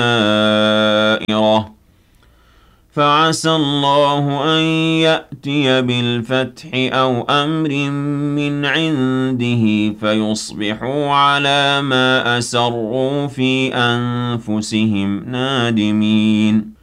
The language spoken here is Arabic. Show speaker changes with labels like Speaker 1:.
Speaker 1: دائرة فعسى الله أن يأتي بالفتح أو أمر من عنده فيصبحوا على ما أسروا في أنفسهم نادمين